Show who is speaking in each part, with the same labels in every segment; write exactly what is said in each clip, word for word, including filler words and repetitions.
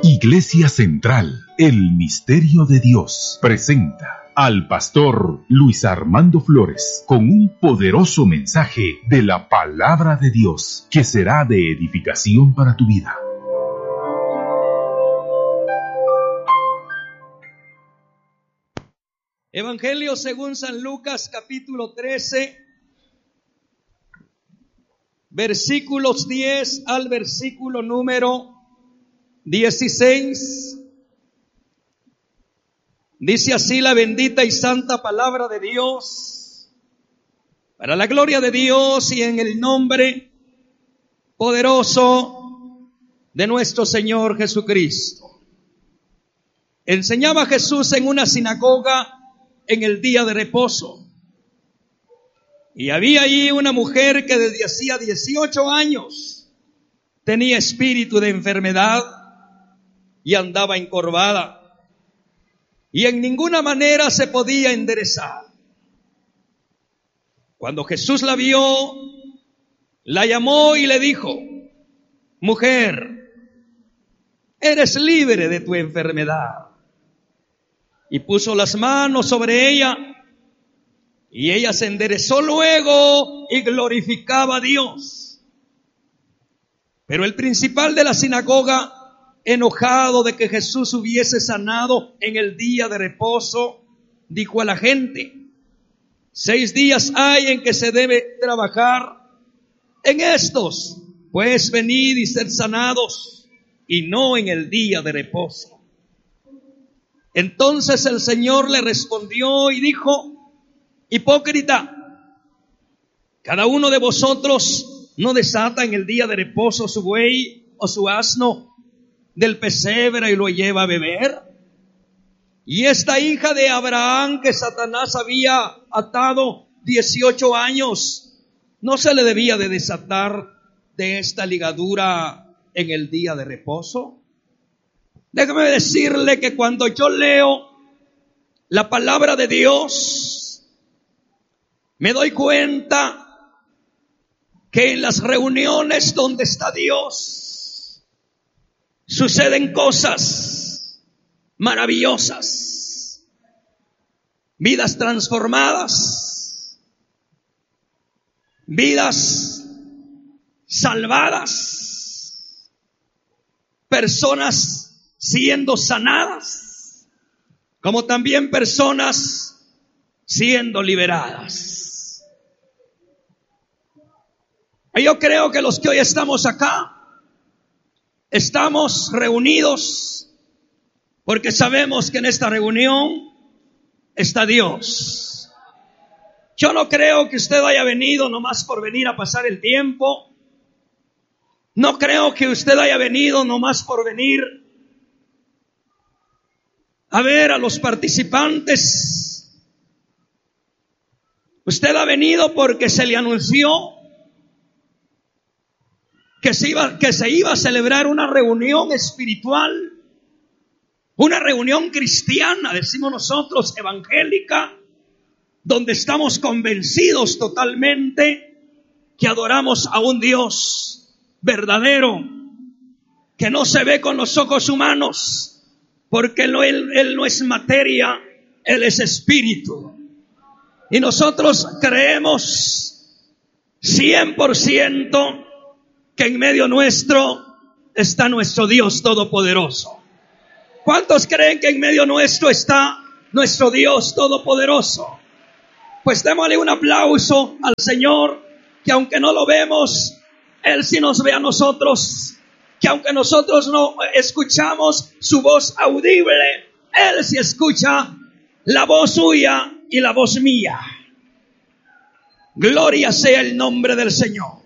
Speaker 1: Iglesia Central, el Misterio de Dios, presenta al pastor Luis Armando Flores con un poderoso mensaje de la Palabra de Dios que será de edificación para tu vida.
Speaker 2: Evangelio según San Lucas, capítulo trece, versículos diez al versículo número dieciséis. Dice así la bendita y santa palabra de Dios, para la gloria de Dios y en el nombre poderoso de nuestro Señor Jesucristo. Enseñaba Jesús en una sinagoga en el día de reposo. Y había allí una mujer que desde hacía dieciocho años tenía espíritu de enfermedad y andaba encorvada, y en ninguna manera se podía enderezar. Cuando Jesús la vio, la llamó y le dijo: mujer, eres libre de tu enfermedad. Y puso las manos sobre ella, y ella se enderezó luego y glorificaba a Dios. Pero el principal de la sinagoga, enojado de que Jesús hubiese sanado en el día de reposo, dijo a la gente: seis días hay en que se debe trabajar. En estos, pues, venid y sed sanados, y no en el día de reposo. Entonces el Señor le respondió y dijo: hipócrita, cada uno de vosotros no desata en el día de reposo su buey o su asno del pesebre y lo lleva a beber. Y esta hija de Abraham que Satanás había atado dieciocho años, ¿no se le debía de desatar de esta ligadura en el día de reposo? Déjame decirle que cuando yo leo la palabra de Dios, me doy cuenta que en las reuniones donde está Dios suceden cosas maravillosas, vidas transformadas, vidas salvadas, personas siendo sanadas, como también personas siendo liberadas. Y yo creo que los que hoy estamos acá, estamos reunidos porque sabemos que en esta reunión está Dios. Yo no creo que usted haya venido nomás por venir a pasar el tiempo. No creo que usted haya venido nomás por venir a ver a los participantes. Usted ha venido porque se le anunció que se iba, que se iba a celebrar una reunión espiritual, una reunión cristiana, decimos nosotros, evangélica, donde estamos convencidos totalmente que adoramos a un Dios verdadero, que no se ve con los ojos humanos, porque no, él, él no es materia, Él es espíritu. Y nosotros creemos cien por ciento que en medio nuestro está nuestro Dios todopoderoso. ¿Cuántos creen que en medio nuestro está nuestro Dios todopoderoso? Pues démosle un aplauso al Señor, que aunque no lo vemos, Él sí nos ve a nosotros. Que aunque nosotros no escuchamos su voz audible, Él sí escucha la voz suya y la voz mía. Gloria sea el nombre del Señor.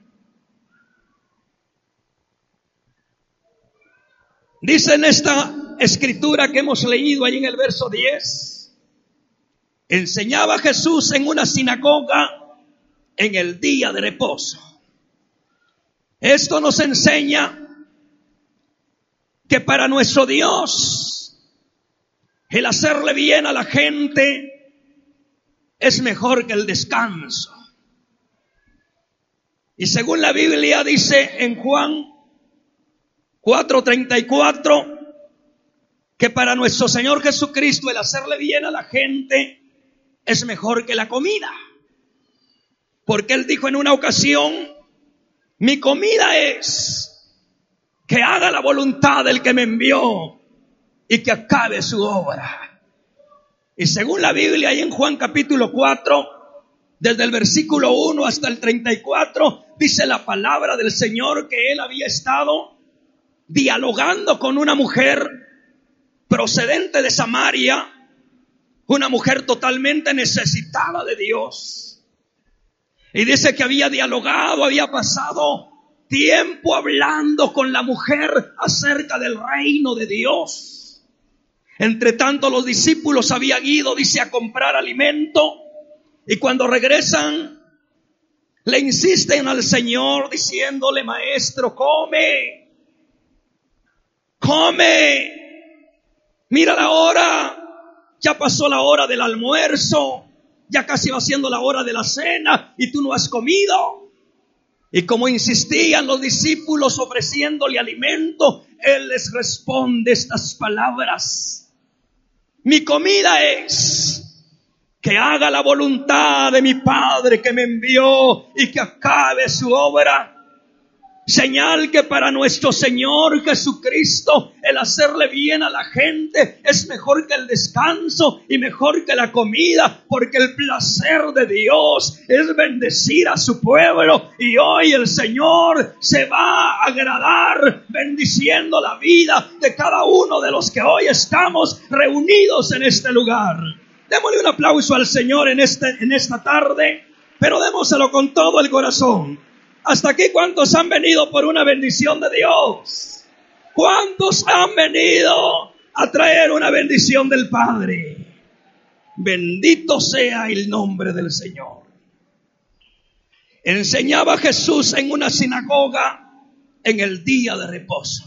Speaker 2: Dice en esta escritura que hemos leído ahí en el verso diez, enseñaba Jesús en una sinagoga en el día de reposo. Esto nos enseña que para nuestro Dios el hacerle bien a la gente es mejor que el descanso. Y según la Biblia dice en Juan cuatro treinta y cuatro, que para nuestro Señor Jesucristo el hacerle bien a la gente es mejor que la comida. Porque Él dijo en una ocasión: mi comida es que haga la voluntad del que me envió y que acabe su obra. Y según la Biblia, ahí en Juan capítulo cuatro, desde el versículo uno hasta el treinta y cuatro, dice la palabra del Señor que Él había estado dialogando con una mujer procedente de Samaria, una mujer totalmente necesitada de Dios. Y dice que había dialogado, había pasado tiempo hablando con la mujer acerca del reino de Dios. Entre tanto, los discípulos habían ido, dice, a comprar alimento, y cuando regresan le insisten al Señor diciéndole: maestro, come, come. Mira la hora, ya pasó la hora del almuerzo, ya casi va siendo la hora de la cena y tú no has comido. Y como insistían los discípulos ofreciéndole alimento, Él les responde estas palabras: mi comida es que haga la voluntad de mi Padre que me envió y que acabe su obra. Señal que para nuestro Señor Jesucristo el hacerle bien a la gente es mejor que el descanso y mejor que la comida, porque el placer de Dios es bendecir a su pueblo, y hoy el Señor se va a agradar bendiciendo la vida de cada uno de los que hoy estamos reunidos en este lugar. Démosle un aplauso al Señor en, este, en esta tarde, pero démoselo con todo el corazón. Hasta aquí, ¿cuántos han venido por una bendición de Dios? ¿Cuántos han venido a traer una bendición del Padre? Bendito sea el nombre del Señor. Enseñaba Jesús en una sinagoga en el día de reposo.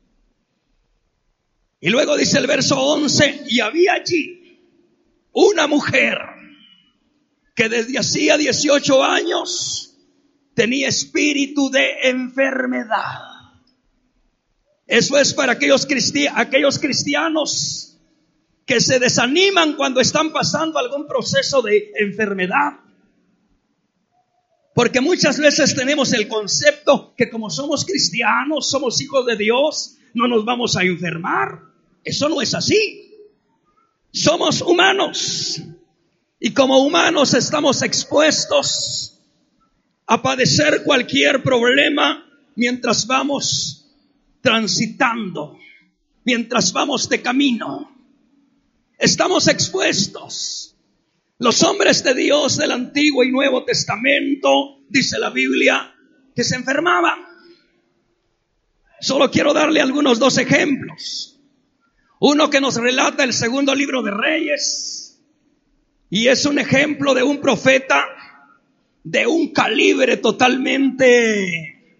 Speaker 2: Y luego dice el verso once: y había allí una mujer que desde hacía dieciocho años tenía espíritu de enfermedad. Eso es para aquellos, cristi- aquellos cristianos que se desaniman cuando están pasando algún proceso de enfermedad. Porque muchas veces tenemos el concepto que como somos cristianos, somos hijos de Dios, no nos vamos a enfermar. Eso no es así. Somos humanos y como humanos estamos expuestos a padecer cualquier problema mientras vamos transitando, mientras vamos de camino. Estamos expuestos. Los hombres de Dios del Antiguo y Nuevo Testamento, dice la Biblia, que se enfermaban. Solo quiero darle algunos dos ejemplos. Uno que nos relata el segundo libro de Reyes, y es un ejemplo de un profeta de un calibre totalmente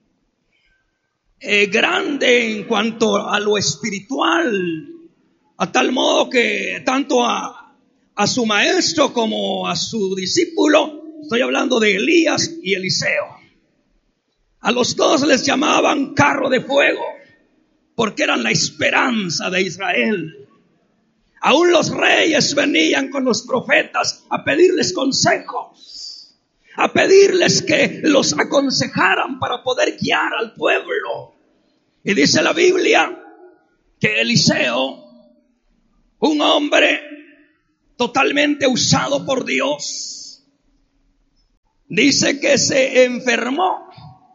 Speaker 2: eh, grande en cuanto a lo espiritual, a tal modo que tanto a, a su maestro como a su discípulo, estoy hablando de Elías y Eliseo, a los dos les llamaban carro de fuego, porque eran la esperanza de Israel. Aún los reyes venían con los profetas a pedirles consejos, a pedirles que los aconsejaran para poder guiar al pueblo. Y dice la Biblia que Eliseo, un hombre totalmente usado por Dios, dice que se enfermó.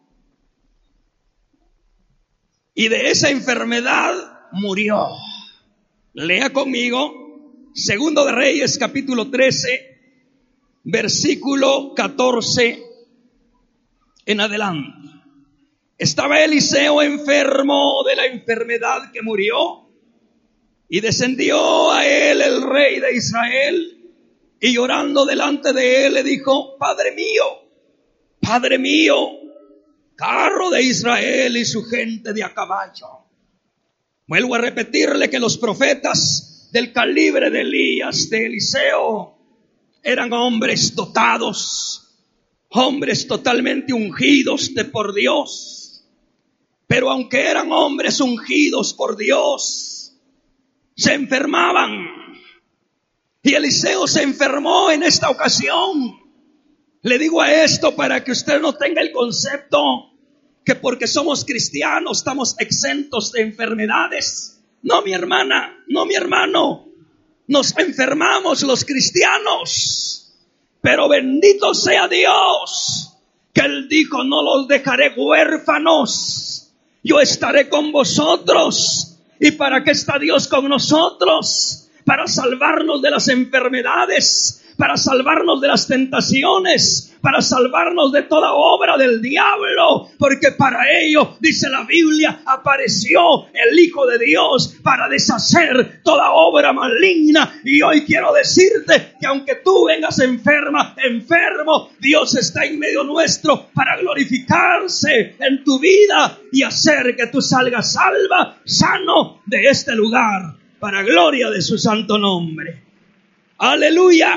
Speaker 2: Y de esa enfermedad murió. Lea conmigo, Segundo de Reyes, capítulo trece, versículo catorce en adelante. Estaba Eliseo enfermo de la enfermedad que murió, y descendió a él el rey de Israel, y llorando delante de él le dijo: Padre mío, Padre mío, carro de Israel y su gente de a caballo. Vuelvo a repetirle que los profetas del calibre de Elías, de Eliseo, eran hombres dotados, hombres totalmente ungidos de por Dios. Pero aunque eran hombres ungidos por Dios, se enfermaban. Y Eliseo se enfermó en esta ocasión. Le digo a esto para que usted no tenga el concepto que porque somos cristianos estamos exentos de enfermedades. No, mi hermana, no, mi hermano. Nos enfermamos los cristianos, pero bendito sea Dios, que Él dijo: no los dejaré huérfanos, yo estaré con vosotros. ¿Y para qué está Dios con nosotros? Para salvarnos de las enfermedades, para salvarnos de las tentaciones, para salvarnos de toda obra del diablo, porque para ello, dice la Biblia, apareció el Hijo de Dios para deshacer toda obra maligna. Y hoy quiero decirte que aunque tú vengas enferma, enfermo, Dios está en medio nuestro para glorificarse en tu vida y hacer que tú salgas salva, sano de este lugar, para gloria de su santo nombre. Aleluya.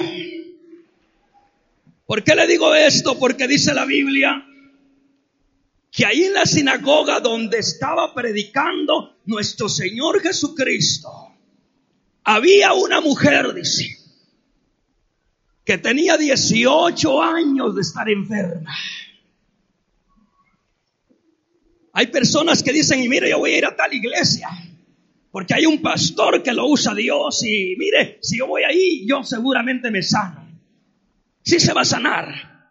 Speaker 2: ¿Por qué le digo esto? Porque dice la Biblia que ahí en la sinagoga donde estaba predicando nuestro Señor Jesucristo, había una mujer, dice, que tenía dieciocho años de estar enferma. Hay personas que dicen: y mire, yo voy a ir a tal iglesia porque hay un pastor que lo usa Dios, y mire, si yo voy ahí, yo seguramente me sano. Sí se va a sanar,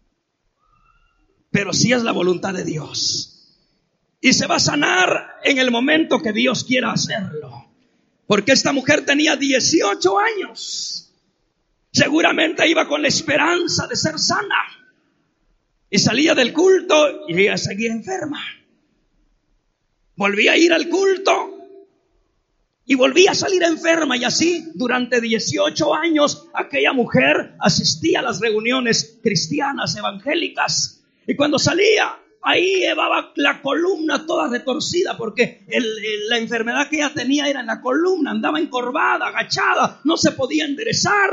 Speaker 2: pero sí es la voluntad de Dios. Y se va a sanar en el momento que Dios quiera hacerlo. Porque esta mujer tenía dieciocho años. Seguramente iba con la esperanza de ser sana. Y salía del culto y ella seguía enferma. Volvía a ir al culto y volvía a salir enferma, y así durante dieciocho años aquella mujer asistía a las reuniones cristianas evangélicas, y cuando salía ahí llevaba la columna toda retorcida, porque el, el, la enfermedad que ella tenía era en la columna, andaba encorvada, agachada, no se podía enderezar.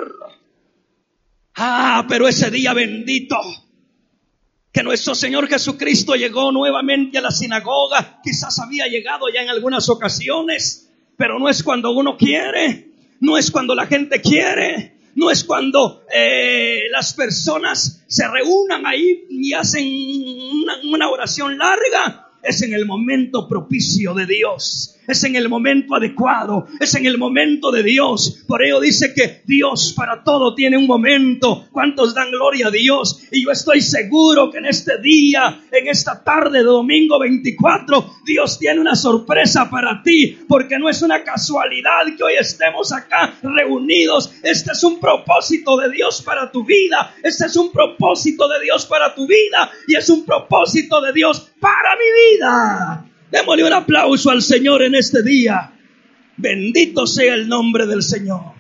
Speaker 2: Ah, pero ese día bendito que nuestro Señor Jesucristo llegó nuevamente a la sinagoga. Quizás había llegado ya en algunas ocasiones, pero no es cuando uno quiere, no es cuando la gente quiere, no es cuando eh, las personas se reúnan ahí y hacen una, una oración larga. Es en el momento propicio de Dios, es en el momento adecuado, es en el momento de Dios. Por ello dice que Dios para todo tiene un momento. ¿Cuántos dan gloria a Dios? Y yo estoy seguro que en este día, en esta tarde de domingo veinticuatro, Dios tiene una sorpresa para ti, porque no es una casualidad que hoy estemos acá reunidos. Este es un propósito de Dios para tu vida, este es un propósito de Dios para tu vida, y es un propósito de Dios para mi vida. Démosle un aplauso al Señor en este día. Bendito sea el nombre del Señor.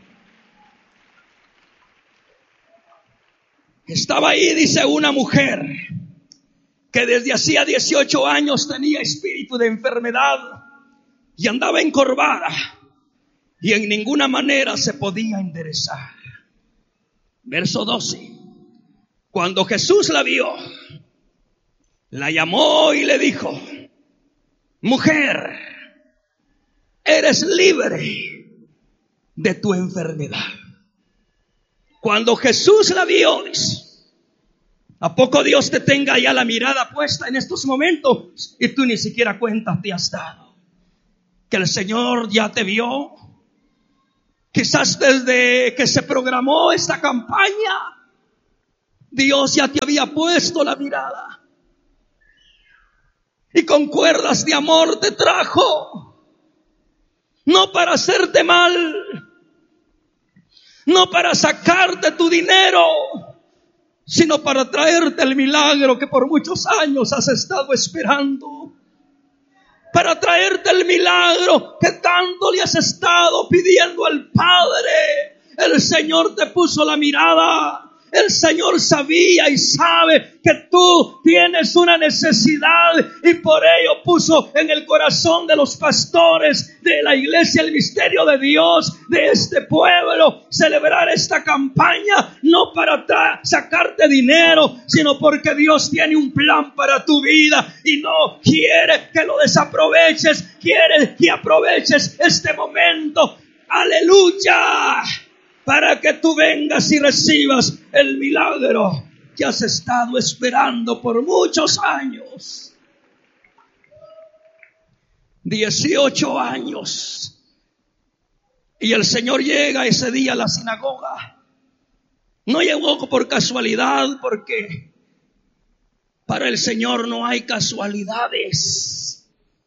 Speaker 2: Estaba ahí, dice, una mujer que desde hacía dieciocho años tenía espíritu de enfermedad y andaba encorvada y en ninguna manera se podía enderezar. Verso doce. Cuando Jesús la vio, la llamó y le dijo: mujer, eres libre de tu enfermedad. Cuando Jesús la vio, dice, ¿a poco Dios te tenga ya la mirada puesta en estos momentos y tú ni siquiera cuenta te has dado? Que el Señor ya te vio. Quizás desde que se programó esta campaña, Dios ya te había puesto la mirada. Y con cuerdas de amor te trajo, no para hacerte mal, no para sacarte tu dinero, sino para traerte el milagro que por muchos años has estado esperando, para traerte el milagro que tanto le has estado pidiendo al Padre. El Señor te puso la mirada. El Señor sabía y sabe que tú tienes una necesidad y por ello puso en el corazón de los pastores de la iglesia el misterio de Dios, de este pueblo, celebrar esta campaña, no para tra- sacarte dinero, sino porque Dios tiene un plan para tu vida y no quiere que lo desaproveches, quiere que aproveches este momento. Aleluya, para que tú vengas y recibas el milagro que has estado esperando por muchos años. dieciocho años. Y el Señor llega ese día a la sinagoga. No llegó por casualidad, porque para el Señor no hay casualidades.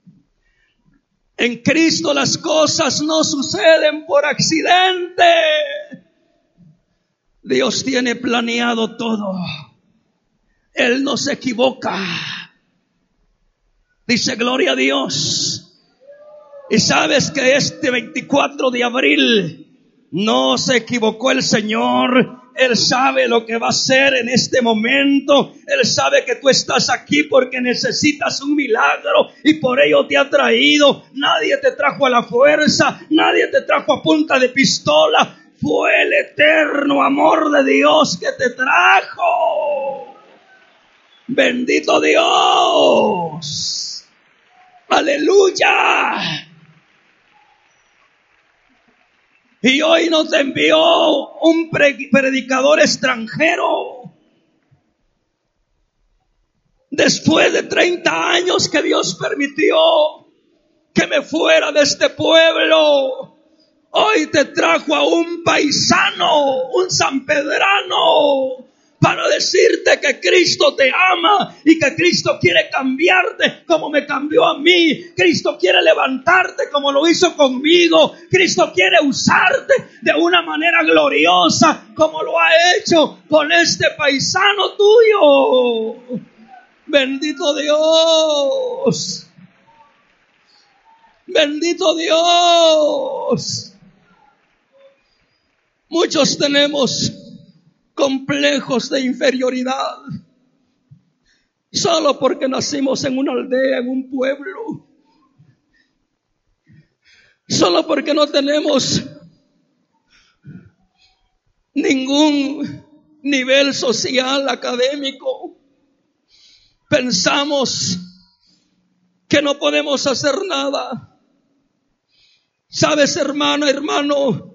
Speaker 2: En Cristo las cosas no suceden por accidente. Dios tiene planeado todo. Él no se equivoca. Dice gloria a Dios. Y sabes que este veinticuatro de abril no se equivocó el Señor. Él sabe lo que va a hacer en este momento. Él sabe que tú estás aquí porque necesitas un milagro y por ello te ha traído. Nadie te trajo a la fuerza, nadie te trajo a punta de pistola. Fue el eterno amor de Dios que te trajo. Bendito Dios. Aleluya. Y hoy nos envió un predicador extranjero. Después de treinta años que Dios permitió que me fuera de este pueblo, hoy te trajo a un paisano, un sanpedrano, para decirte que Cristo te ama y que Cristo quiere cambiarte como me cambió a mí. Cristo quiere levantarte como lo hizo conmigo. Cristo quiere usarte de una manera gloriosa como lo ha hecho con este paisano tuyo. Bendito Dios. Bendito Dios. Muchos tenemos complejos de inferioridad solo porque nacimos en una aldea, en un pueblo, solo porque no tenemos ningún nivel social, académico. Pensamos que no podemos hacer nada. ¿Sabes, hermano, hermano?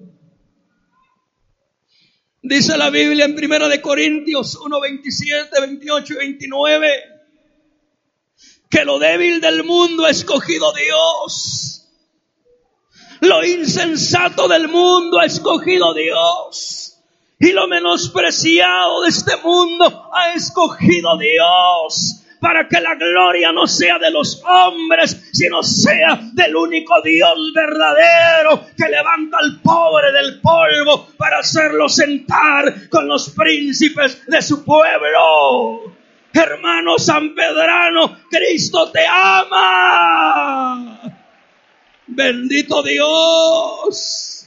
Speaker 2: Dice la Biblia en Primera de Corintios uno, veintisiete, veintiocho y veintinueve que lo débil del mundo ha escogido Dios. Lo insensato del mundo ha escogido Dios. Y lo menospreciado de este mundo ha escogido Dios. Para que la gloria no sea de los hombres, sino sea del único Dios verdadero, que levanta al pobre del polvo para hacerlo sentar con los príncipes de su pueblo. Hermano sanpedrano, Cristo te ama. Bendito Dios.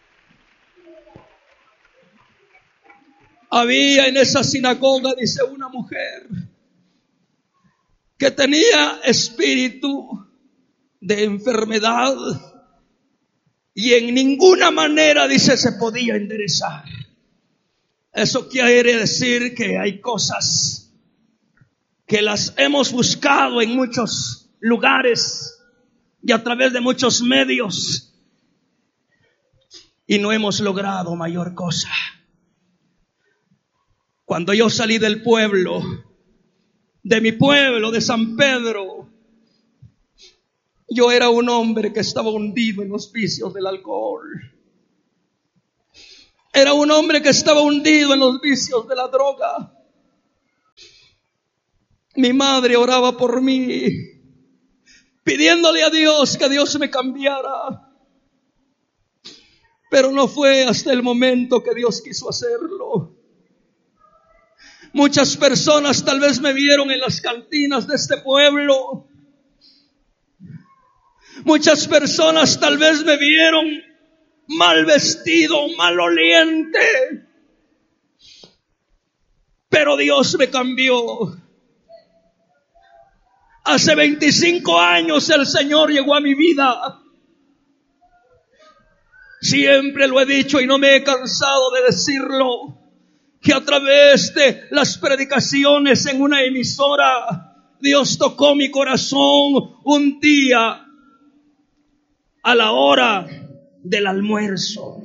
Speaker 2: Había en esa sinagoga, dice, una mujer que tenía espíritu de enfermedad y en ninguna manera, dice, se podía enderezar. Eso quiere decir que hay cosas que las hemos buscado en muchos lugares y a través de muchos medios y no hemos logrado mayor cosa. Cuando yo salí del pueblo, de mi pueblo, de San Pedro, yo era un hombre que estaba hundido en los vicios del alcohol. Era un hombre que estaba hundido en los vicios de la droga. Mi madre oraba por mí, pidiéndole a Dios que Dios me cambiara. Pero no fue hasta el momento que Dios quiso hacerlo. Muchas personas tal vez me vieron en las cantinas de este pueblo. Muchas personas tal vez me vieron mal vestido, maloliente. Pero Dios me cambió. Hace veinticinco años el Señor llegó a mi vida. Siempre lo he dicho y no me he cansado de decirlo, que a través de las predicaciones en una emisora, Dios tocó mi corazón un día a la hora del almuerzo.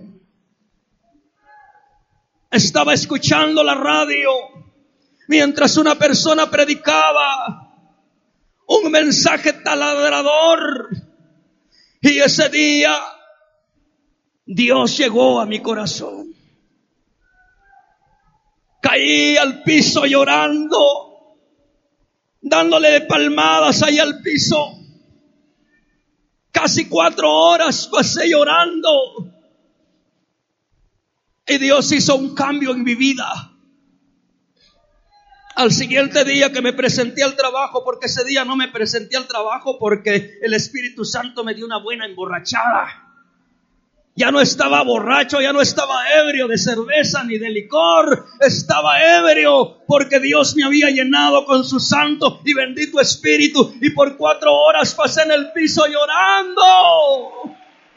Speaker 2: Estaba escuchando la radio mientras una persona predicaba un mensaje taladrador, y ese día Dios llegó a mi corazón. Caí al piso llorando, dándole de palmadas ahí al piso. Casi cuatro horas pasé llorando. Y Dios hizo un cambio en mi vida. Al siguiente día que me presenté al trabajo, porque ese día no me presenté al trabajo porque el Espíritu Santo me dio una buena emborrachada. Ya no estaba borracho, ya no estaba ebrio de cerveza ni de licor. Estaba ebrio porque Dios me había llenado con su santo y bendito Espíritu. Y por cuatro horas pasé en el piso llorando.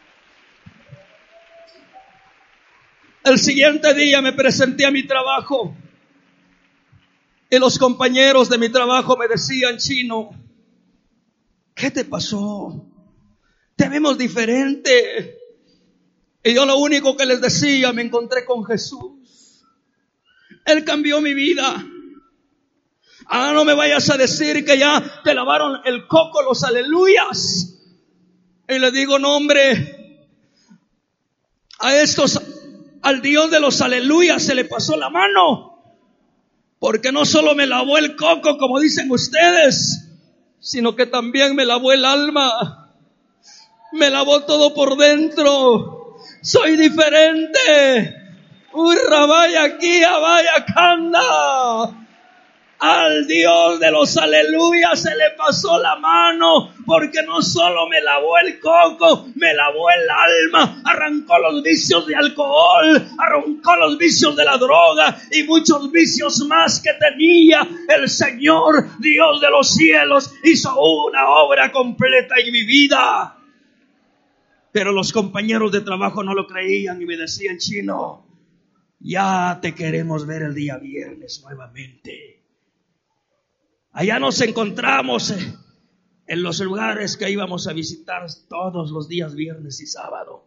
Speaker 2: El siguiente día me presenté a mi trabajo. Y los compañeros de mi trabajo me decían: Chino, ¿qué te pasó? Te vemos diferente. Y yo lo único que les decía: me encontré con Jesús. Él cambió mi vida. Ah, no me vayas a decir que ya te lavaron el coco los aleluyas. Y le digo: no, hombre, a estos, al Dios de los aleluyas se le pasó la mano. Porque no solo me lavó el coco, como dicen ustedes, sino que también me lavó el alma. Me lavó todo por dentro. Soy diferente. Urra, vaya aquí, vaya canda. Al Dios de los aleluyas se le pasó la mano, porque no solo me lavó el coco, me lavó el alma, arrancó los vicios de alcohol, arrancó los vicios de la droga y muchos vicios más que tenía. El Señor, Dios de los cielos, hizo una obra completa en mi vida. Pero los compañeros de trabajo no lo creían y me decían: Chino, ya te queremos ver el día viernes nuevamente. Allá nos encontramos en los lugares que íbamos a visitar todos los días viernes y sábado.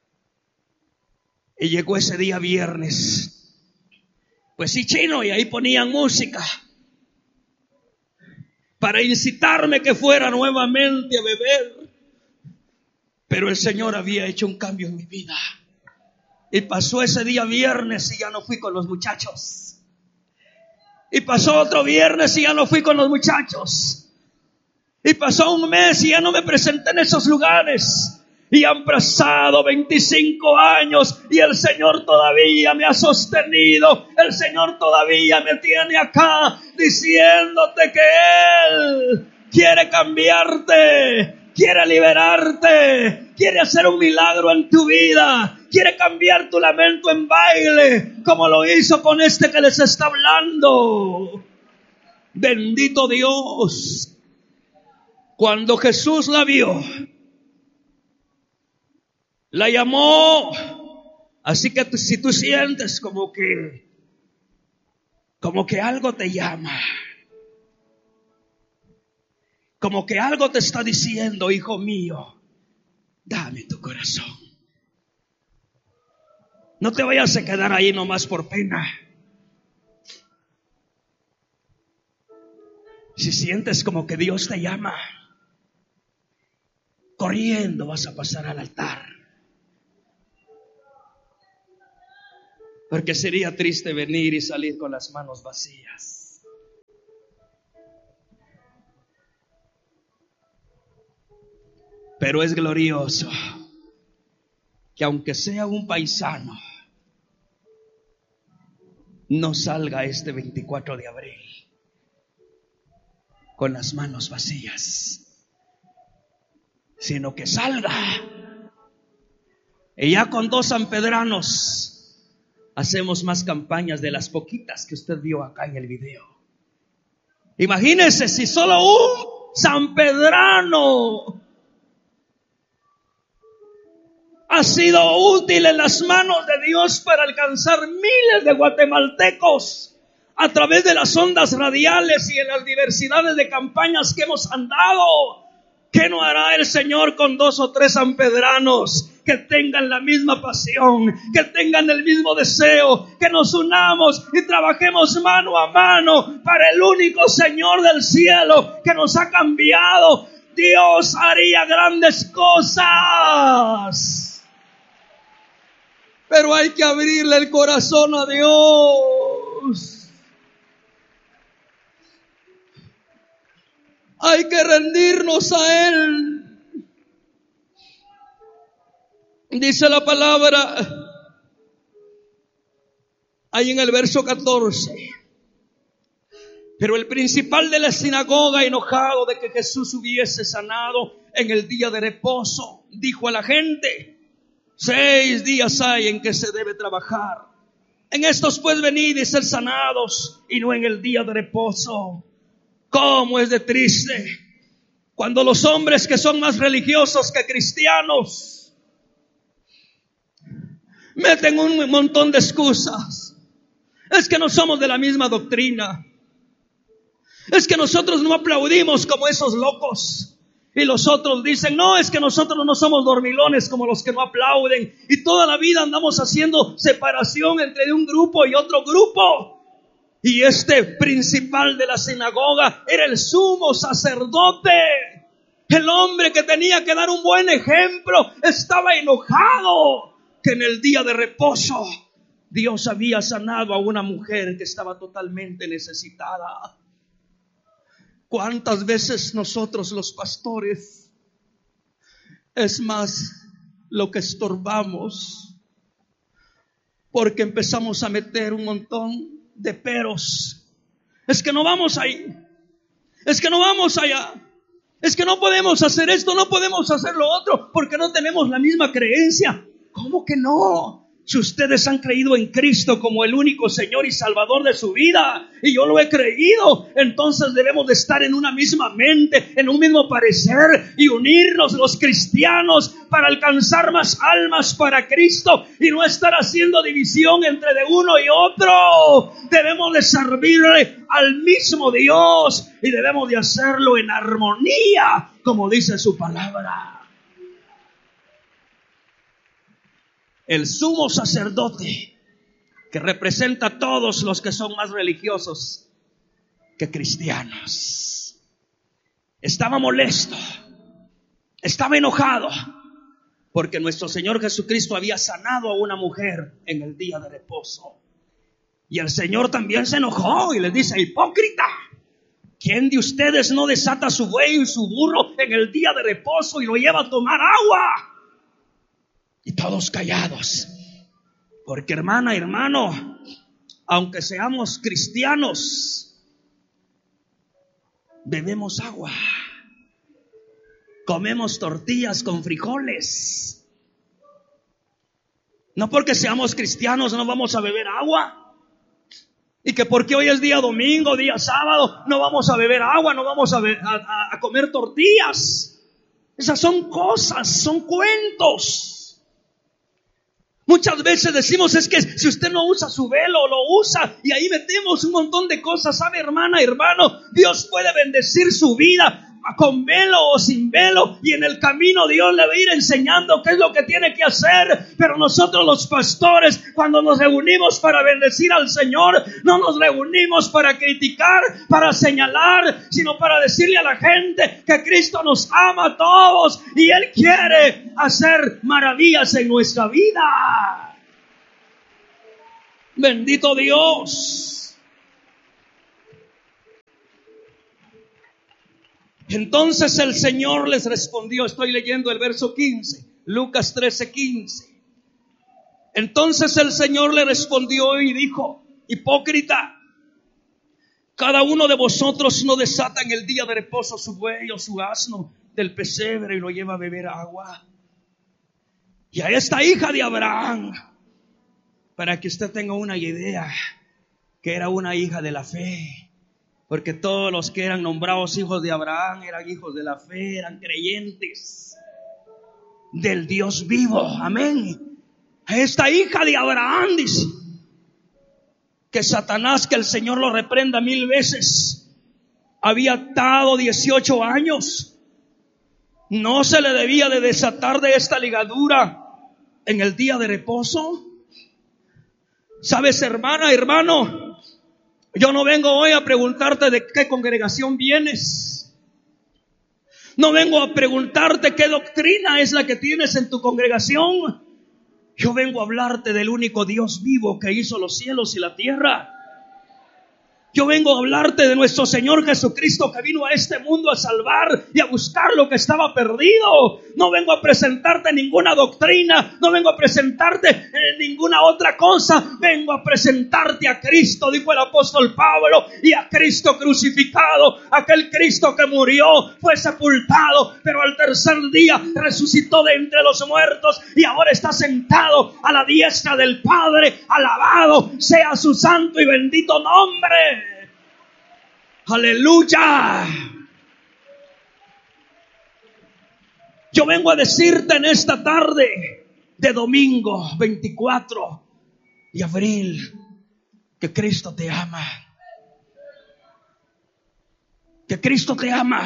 Speaker 2: Y llegó ese día viernes. Pues sí, Chino, y ahí ponían música para incitarme que fuera nuevamente a beber. Pero el Señor había hecho un cambio en mi vida. Y pasó ese día viernes y ya no fui con los muchachos. Y pasó otro viernes y ya no fui con los muchachos. Y pasó un mes y ya no me presenté en esos lugares. Y han pasado veinticinco años y el Señor todavía me ha sostenido. El Señor todavía me tiene acá diciéndote que Él quiere cambiarte. Quiere liberarte, quiere hacer un milagro en tu vida, quiere cambiar tu lamento en baile, como lo hizo con este que les está hablando. Bendito Dios. Cuando Jesús la vio, la llamó. Así que tú, si tú sientes como que, como que algo te llama, como que algo te está diciendo: hijo mío, dame tu corazón. No te vayas a quedar ahí nomás por pena. Si sientes como que Dios te llama, corriendo vas a pasar al altar. Porque sería triste venir y salir con las manos vacías. Pero es glorioso que aunque sea un paisano, no salga este veinticuatro de abril con las manos vacías, sino que salga y ya con dos sanpedranos hacemos más campañas de las poquitas que usted vio acá en el video. Imagínense si solo un sanpedrano ha sido útil en las manos de Dios para alcanzar miles de guatemaltecos a través de las ondas radiales y en las diversidades de campañas que hemos andado. ¿Qué no hará el Señor con dos o tres sanpedranos que tengan la misma pasión, que tengan el mismo deseo, que nos unamos y trabajemos mano a mano para el único Señor del cielo que nos ha cambiado? Dios haría grandes cosas. Pero hay que abrirle el corazón a Dios. Hay que rendirnos a Él. Dice la palabra ahí en el verso catorce. Pero el principal de la sinagoga, enojado de que Jesús hubiese sanado en el día de reposo, dijo a la gente: seis días hay en que se debe trabajar. En estos pues venid y ser sanados, y no en el día de reposo. ¿Cómo es de triste cuando los hombres que son más religiosos que cristianos meten un montón de excusas? Es que no somos de la misma doctrina. Es que nosotros no aplaudimos como esos locos. Y los otros dicen: no, es que nosotros no somos dormilones como los que no aplauden. Y toda la vida andamos haciendo separación entre un grupo y otro grupo. Y este principal de la sinagoga era el sumo sacerdote. El hombre que tenía que dar un buen ejemplo estaba enojado que en el día de reposo Dios había sanado a una mujer que estaba totalmente necesitada. ¿Cuántas veces nosotros los pastores es más lo que estorbamos? Porque empezamos a meter un montón de peros. Es que no vamos ahí. Es que no vamos allá. Es que no podemos hacer esto, no podemos hacer lo otro, porque no tenemos la misma creencia. ¿Cómo que no? Si ustedes han creído en Cristo como el único Señor y Salvador de su vida, y yo lo he creído, entonces debemos de estar en una misma mente, en un mismo parecer, y unirnos los cristianos para alcanzar más almas para Cristo, y no estar haciendo división entre de uno y otro. Debemos de servirle al mismo Dios, y debemos de hacerlo en armonía, como dice su palabra. El sumo sacerdote, que representa a todos los que son más religiosos que cristianos, estaba molesto, estaba enojado, porque nuestro Señor Jesucristo había sanado a una mujer en el día de reposo. Y el Señor también se enojó y les dice: hipócrita, ¿quién de ustedes no desata su buey y su burro en el día de reposo y lo lleva a tomar agua? Y todos callados, porque hermana, hermano, aunque seamos cristianos, bebemos agua, comemos tortillas con frijoles. No porque seamos cristianos no vamos a beber agua. Y que porque hoy es día domingo, día sábado, no vamos a beber agua, no vamos a, be- a, a, a comer tortillas. Esas son cosas, son cuentos. Muchas veces decimos: es que si usted no usa su velo, lo usa, y ahí metemos un montón de cosas. ¿Sabe, hermana, hermano? Dios puede bendecir su vida con velo o sin velo, y en el camino Dios le va a ir enseñando qué es lo que tiene que hacer. Pero nosotros los pastores, cuando nos reunimos para bendecir al Señor, no nos reunimos para criticar, para señalar, sino para decirle a la gente que Cristo nos ama a todos y Él quiere hacer maravillas en nuestra vida. Bendito Dios. Entonces el Señor les respondió, estoy leyendo el verso quince, Lucas trece, quince. Entonces el Señor le respondió y dijo: hipócrita, cada uno de vosotros no desata en el día de reposo su buey o su asno del pesebre y lo lleva a beber agua. Y a esta hija de Abraham, para que usted tenga una idea, que era una hija de la fe. Porque todos los que eran nombrados hijos de Abraham eran hijos de la fe, eran creyentes del Dios vivo. Amén. Esta hija de Abraham dice que Satanás, que el Señor lo reprenda mil veces, había atado dieciocho años. No se le debía de desatar de esta ligadura en el día de reposo. ¿Sabes, hermana, hermano? Yo no vengo hoy a preguntarte de qué congregación vienes. No vengo a preguntarte qué doctrina es la que tienes en tu congregación. Yo vengo a hablarte del único Dios vivo que hizo los cielos y la tierra. Yo vengo a hablarte de nuestro Señor Jesucristo, que vino a este mundo a salvar y a buscar lo que estaba perdido. No vengo a presentarte ninguna doctrina, no vengo a presentarte eh, ninguna otra cosa. Vengo a presentarte a Cristo, dijo el apóstol Pablo, y a Cristo crucificado, aquel Cristo que murió, fue sepultado, pero al tercer día resucitó de entre los muertos y ahora está sentado a la diestra del Padre. Alabado sea su santo y bendito nombre. Aleluya. Yo vengo a decirte en esta tarde de domingo veinticuatro de abril que Cristo te ama. Que Cristo te ama.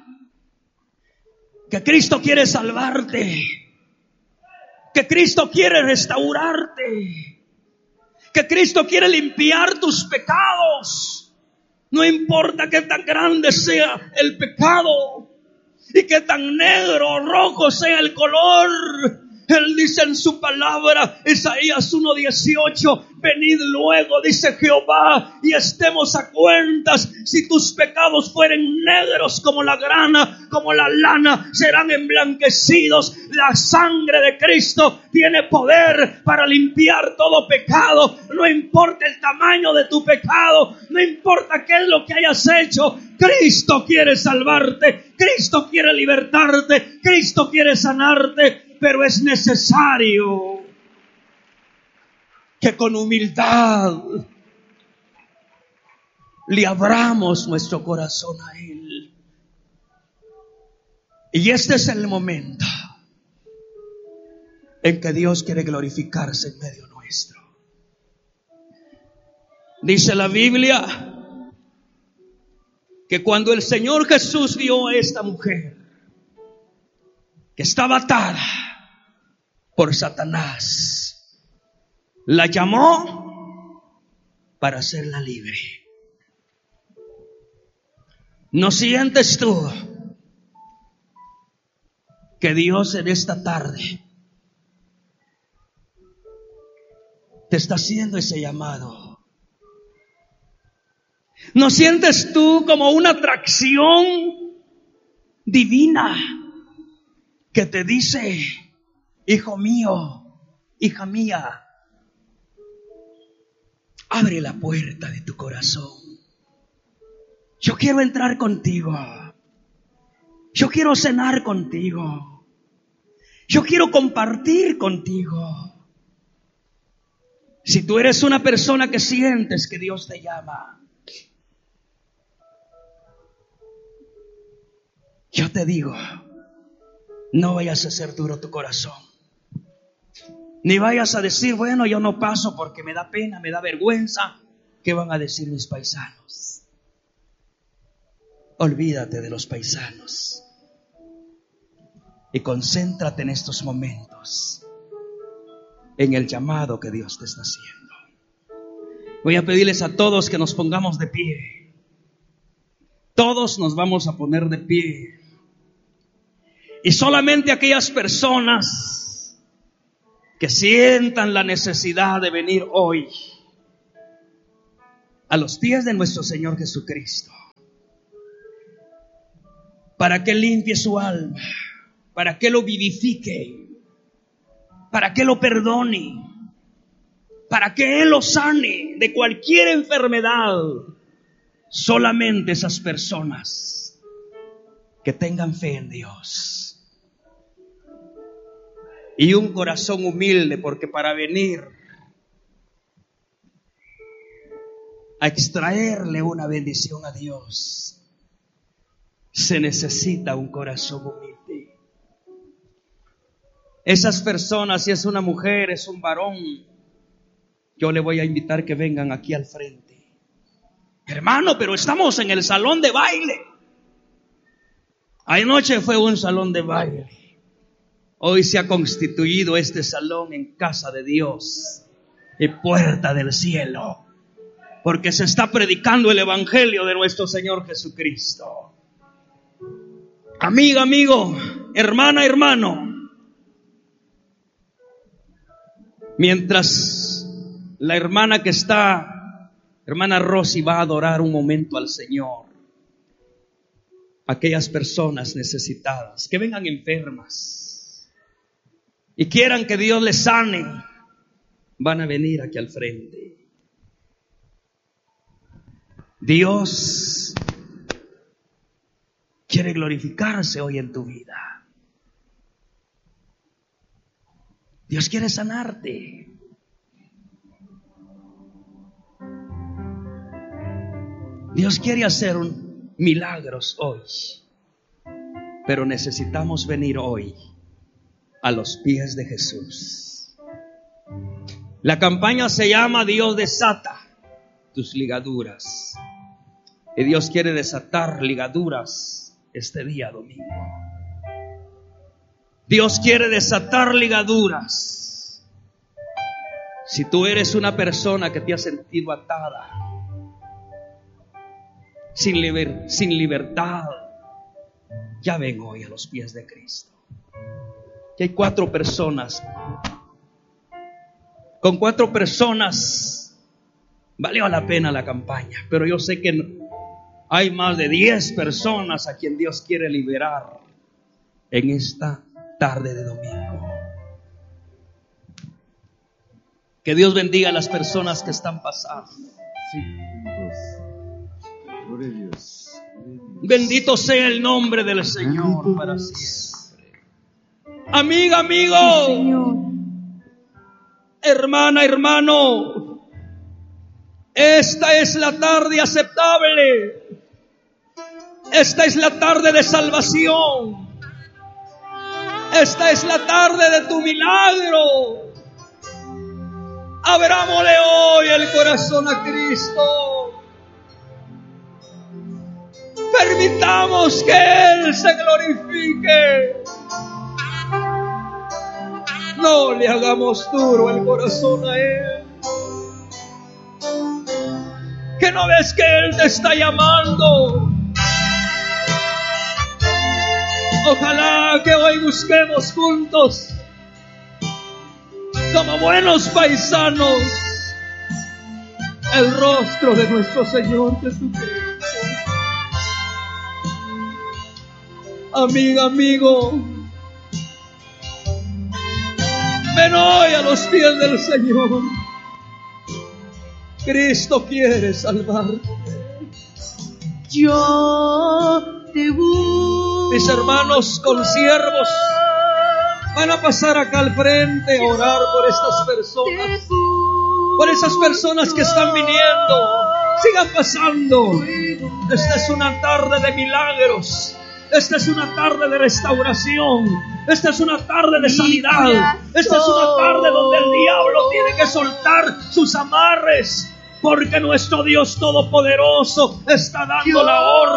Speaker 2: Que Cristo quiere salvarte. Que Cristo quiere restaurarte. Que Cristo quiere limpiar tus pecados. No importa qué tan grande sea el pecado y qué tan negro o rojo sea el color. Él dice en su palabra, Isaías uno dieciocho, venid luego, dice Jehová, y estemos a cuentas. Si tus pecados fueren negros como la grana, como la lana, serán emblanquecidos. La sangre de Cristo tiene poder para limpiar todo pecado. No importa el tamaño de tu pecado, no importa qué es lo que hayas hecho. Cristo quiere salvarte, Cristo quiere libertarte, Cristo quiere sanarte. Pero es necesario que con humildad le abramos nuestro corazón a Él. Y este es el momento en que Dios quiere glorificarse en medio nuestro. Dice la Biblia que cuando el Señor Jesús vio a esta mujer que estaba atada por Satanás, la llamó para hacerla libre. ¿No sientes tú que Dios en esta tarde te está haciendo ese llamado? ¿No sientes tú como una atracción divina que te dice, hijo mío, hija mía, abre la puerta de tu corazón? Yo quiero entrar contigo. Yo quiero cenar contigo. Yo quiero compartir contigo. Si tú eres una persona que sientes que Dios te llama, yo te digo, no vayas a hacer duro tu corazón. Ni vayas a decir, bueno, yo no paso porque me da pena, me da vergüenza. ¿Qué van a decir mis paisanos? Olvídate de los paisanos y concéntrate en estos momentos en el llamado que Dios te está haciendo. Voy a pedirles a todos que nos pongamos de pie. Todos nos vamos a poner de pie. Y solamente aquellas personas que sientan la necesidad de venir hoy a los pies de nuestro Señor Jesucristo, para que limpie su alma, para que lo vivifique, para que lo perdone, para que Él lo sane de cualquier enfermedad. Solamente esas personas que tengan fe en Dios y un corazón humilde, porque para venir a extraerle una bendición a Dios, se necesita un corazón humilde. Esas personas, si es una mujer, es un varón, yo le voy a invitar que vengan aquí al frente. Hermano, pero estamos en el salón de baile. Anoche fue un salón de baile. Hoy se ha constituido este salón en casa de Dios y puerta del cielo, porque se está predicando el evangelio de nuestro Señor Jesucristo. Amiga, amigo, hermana, hermano, mientras la hermana que está, hermana Rosy, va a adorar un momento al Señor, aquellas personas necesitadas que vengan enfermas y quieran que Dios les sane, van a venir aquí al frente. Dios quiere glorificarse hoy en tu vida. Dios quiere sanarte. Dios quiere hacer un milagros hoy, pero necesitamos venir hoy a los pies de Jesús. La campaña se llama Dios desata tus ligaduras, y Dios quiere desatar ligaduras este día domingo. Dios quiere desatar ligaduras. Si tú eres una persona que te ha sentido atada, sin, liber, sin libertad, ya ven hoy a los pies de Cristo. Y hay cuatro personas. Con cuatro personas valió la pena la campaña, pero yo sé que hay más de diez personas a quien Dios quiere liberar en esta tarde de domingo. Que Dios bendiga a las personas que están pasando.
Speaker 3: Sí, Dios. Gloria a Dios.
Speaker 2: Bendito sea el nombre del Señor para siempre. Amiga, amigo, hermana, hermano, esta es la tarde aceptable. Esta es la tarde de salvación. Esta es la tarde de tu milagro. Abrámosle hoy el corazón a Cristo. Permitamos que Él se glorifique. No le hagamos duro el corazón a Él. Que no ves que Él te está llamando. Ojalá que hoy busquemos juntos, como buenos paisanos, el rostro de nuestro Señor Jesucristo. Amiga, amigo, ven hoy a los pies del Señor. Cristo quiere salvarte.
Speaker 4: Yo te busco.
Speaker 2: Mis hermanos consiervos van a pasar acá al frente a orar por estas personas, por esas personas que están viniendo. Sigan pasando. Esta es una tarde de milagros. Esta es una tarde de restauración. Esta es una tarde de sanidad. Esta es una tarde donde el diablo tiene que soltar sus amarres, porque nuestro Dios Todopoderoso está dando la orden.